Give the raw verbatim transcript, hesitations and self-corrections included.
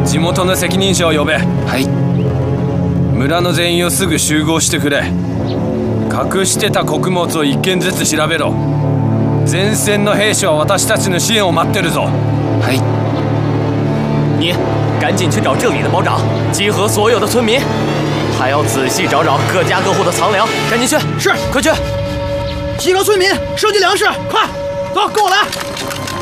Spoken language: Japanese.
地元の責任者を呼べ。 はい。 村の全員をすぐ集合してくれ。隠してた穀物を一件ずつ調べろ。前線の兵士は私たちの支援を待ってるぞ。 はい。 你赶紧去找这里的保长，集合所有的村民，还要仔细找找各家各户的藏粮。赶紧去！ 是， 快去！ 集合村民，收集粮食，快，走，跟我来。